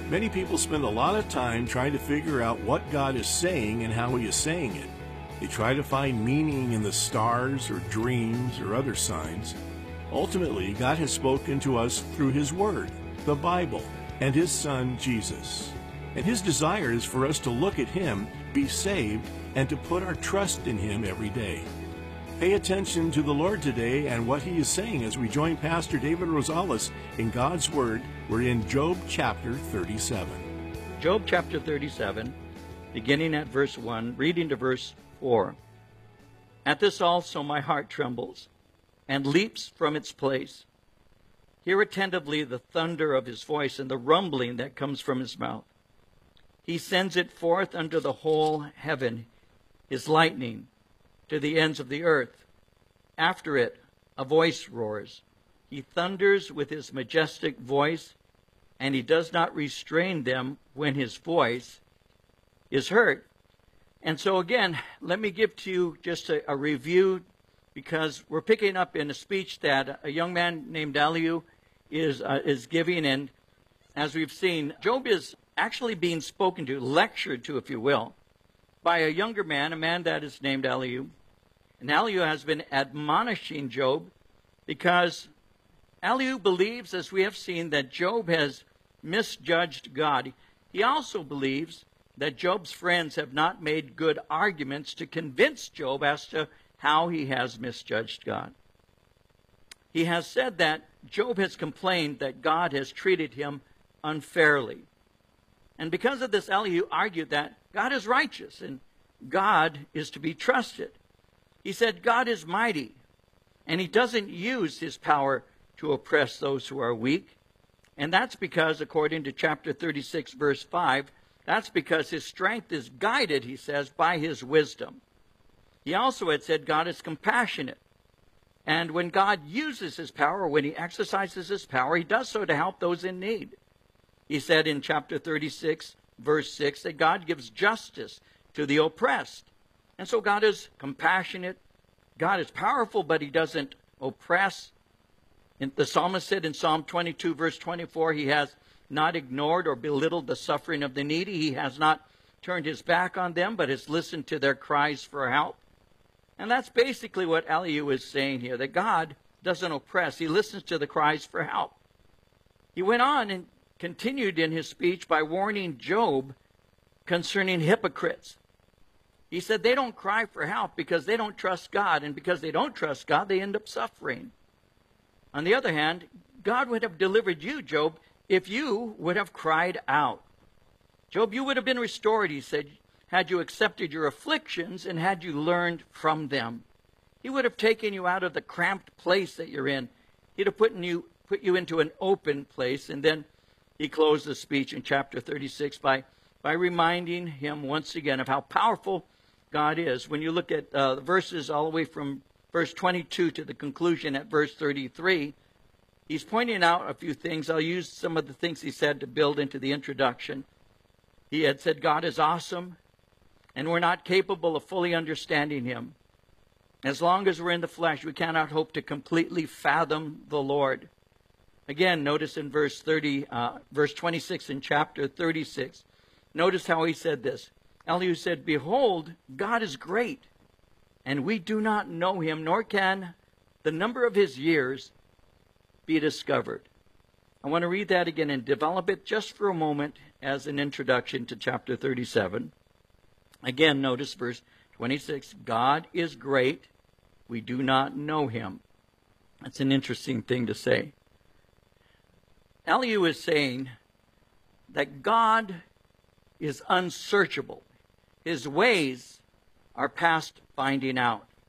Many people spend a lot of time trying to figure out what God is saying and how He is saying it. They try to find meaning in the stars or dreams or other signs. Ultimately, God has spoken to us through His Word, the Bible, and His Son, Jesus. And His desire is for us to look at Him, be saved, and to put our trust in Him every day. Pay attention to the Lord today and what He is saying as we join Pastor David Rosales in God's Word. We're in Job chapter 37. Job chapter 37, beginning at verse 1, reading to verse 4. At this also my heart trembles, and leaps from its place. Hear attentively the thunder of His voice, and the rumbling that comes from His mouth. He sends it forth unto the whole heaven, His lightning, to the ends of the earth. After it a voice roars. He thunders with His majestic voice, and He does not restrain them when His voice is heard. And so again, let me give to you just a review, because we're picking up in a speech that a young man named Elihu is giving. And as we've seen, Job is actually being spoken to, lectured to, if you will, by a younger man, a man that is named Elihu. And Elihu has been admonishing Job because Elihu believes, as we have seen, that Job has misjudged God. He also believes that Job's friends have not made good arguments to convince Job as to how he has misjudged God. He has said that Job has complained that God has treated him unfairly. And because of this, Elihu argued that God is righteous and God is to be trusted. He said God is mighty, and He doesn't use His power to oppress those who are weak. And that's because, according to chapter 36, verse 5, that's because His strength is guided, he says, by His wisdom. He also had said God is compassionate. And when God uses His power, when He exercises His power, He does so to help those in need. He said in chapter 36, verse 6, that God gives justice to the oppressed. And so God is compassionate. God is powerful, but He doesn't oppress. The psalmist said in Psalm 22, verse 24, He has not ignored or belittled the suffering of the needy. He has not turned His back on them, but has listened to their cries for help. And that's basically what Elihu is saying here, that God doesn't oppress. He listens to the cries for help. He went on and continued in his speech by warning Job concerning hypocrites. He said they don't cry for help because they don't trust God, and because they don't trust God, they end up suffering. On the other hand, God would have delivered you, Job, if you would have cried out. Job, you would have been restored, he said, had you accepted your afflictions and had you learned from them. He would have taken you out of the cramped place that you're in. He'd have put you into an open place. And then he closed the speech in chapter 36 by reminding him once again of how powerful God is. When you look at the verses all the way from verse 22 to the conclusion at verse 33, he's pointing out a few things. I'll use some of the things he said to build into the introduction. He had said God is awesome, and we're not capable of fully understanding Him. As long as we're in the flesh, we cannot hope to completely fathom the Lord. Again, notice in verse 26 in chapter 36, notice how he said this. Elihu said, Behold, God is great, and we do not know Him, nor can the number of His years be discovered. I want to read that again and develop it just for a moment as an introduction to chapter 37. Again, notice verse 26. God is great. We do not know Him. That's an interesting thing to say. Elihu is saying that God is unsearchable. His ways are past finding out.